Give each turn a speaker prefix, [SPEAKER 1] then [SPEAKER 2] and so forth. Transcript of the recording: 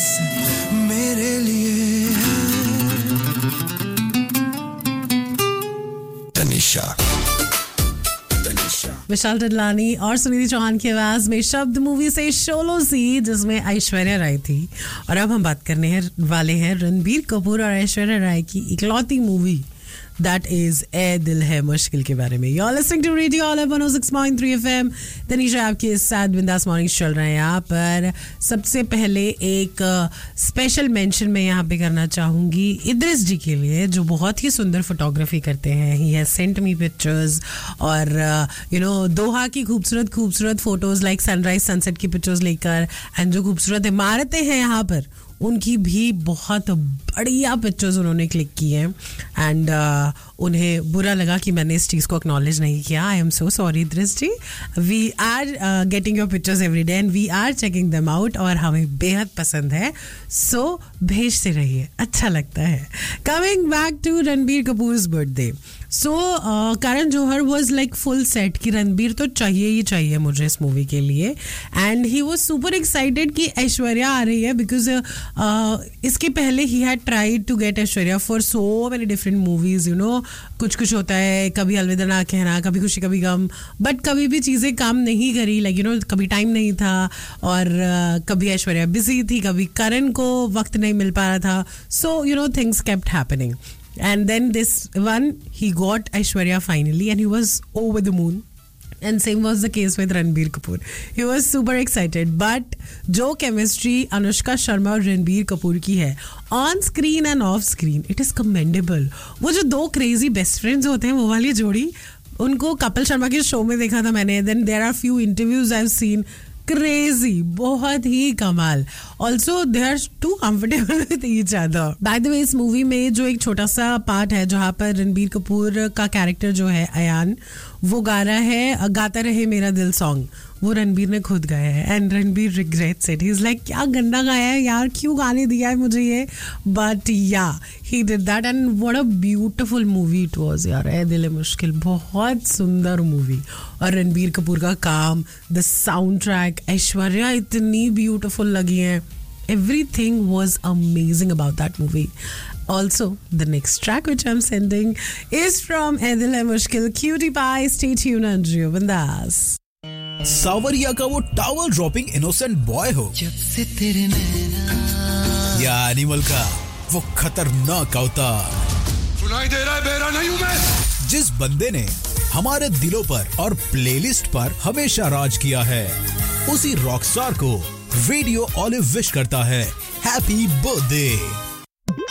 [SPEAKER 1] मेरे लिए तनिषा
[SPEAKER 2] विशाल डडलानी और सुनिधि चौहान की आवाज में शब्द मूवी से शोलो सी, जिसमें ऐश्वर्या राय थी। और अब हम बात करने वाले हैं रणबीर कपूर और ऐश्वर्या राय की इकलौती मूवी दैट इज ए दिल है मुश्किल के बारे में। You're listening to Radio All 106.3 FM। Tanisha आपके साथ बिंदास मॉर्निंग्स चल रहे हैं यहाँ पर। सबसे पहले एक स्पेशल मेंशन मैं यहाँ पे करना चाहूँगी इद्रिस जी के लिए, जो बहुत ही सुंदर फोटोग्राफी करते हैं। He has sent me pictures और दोहा की खूबसूरत फोटोज लाइक सनराइज सनसेट की पिक्चर्स लेकर, एंड जो खूबसूरत इमारतें हैं यहाँ पर उनकी भी बहुत बढ़िया पिक्चर्स उन्होंने क्लिक की हैं। एंड उन्हें बुरा लगा कि मैंने इस चीज़ को एक्नॉलेज नहीं किया। आई एम सो सॉरी दृष्ट जी। We are getting your pictures every day and we are checking them out और हमें बेहद पसंद है। सो भेजते रहिए, अच्छा लगता है। Coming back to Ranbir Kapoors birthday, so Karan Johar was like full set कि रणबीर तो चाहिए ही चाहिए मुझे इस मूवी के लिए। And he was super excited कि ऐश्वर्या आ रही है, बिकॉज इसके पहले he had tried to get Aishwarya for so many different movies. कुछ होता है, कभी अलविदा ना कहना, कभी खुशी कभी गम, बट कभी भी चीज़ें काम नहीं करी। लाइक कभी टाइम नहीं था और कभी ऐश्वर्या बिजी थी, कभी करण को वक्त नहीं मिल पा रहा था। So things kept happening. And then this one, he got Aishwarya finally and he was over the moon. And same was the case with Ranbir Kapoor. He was super excited. But जो chemistry Anushka Sharma और रणबीर कपूर की है on screen and off screen, it is commendable. वो जो दो crazy best friends होते हैं, वो वाली जोड़ी, उनको कपिल शर्मा के शो में देखा था मैंने. Then there are few interviews I've seen. Crazy, बहुत ही कमाल. Also they are to comfortable with each other. By the way, इस मूवी में जो एक छोटा सा पार्ट है जहाँ पर रणबीर कपूर का कैरेक्टर जो है अयान, वो गा रहा है गाता रहे मेरा दिल सॉन्ग, वो रणबीर ने खुद गाया है. And Ranbir regrets it. He is like क्या गंदा गाया है यार, क्यों गाने दिया है मुझे ये. बट या he did that and what a beautiful movie it was यार. ए दिल है मुश्किल, बहुत सुंदर मूवी. और रणबीर कपूर का काम, द साउंड ट्रैक, ऐश्वर्या इतनी ब्यूटीफुल लगी है. Everything was amazing about that movie. Also, the next track which I'm sending is from ए दिल है मुश्किल, Cutie Pie. Stay tuned and Rio Bandas.
[SPEAKER 3] सावरिया का वो टावल ड्रॉपिंग इनोसेंट बॉय हो,
[SPEAKER 1] जब से तेरे नैना,
[SPEAKER 3] या एनिमल का वो खतरनाक अवतार,
[SPEAKER 4] सुनाई दे रहा है बेरा नहीं हूं मैं,
[SPEAKER 3] जिस बंदे ने हमारे दिलों पर और प्लेलिस्ट पर हमेशा राज किया है, उसी रॉकस्टार को रेडियो ऑलिव विश करता है हैप्पी बर्थडे.